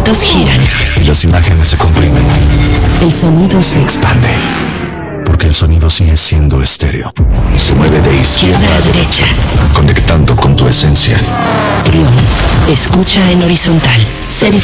circuitos giran. Y las imágenes se comprimen. El sonido se expande. Porque el sonido sigue siendo estéreo. Se mueve de izquierda a derecha, conectando con tu esencia. Trión. Escucha en horizontal.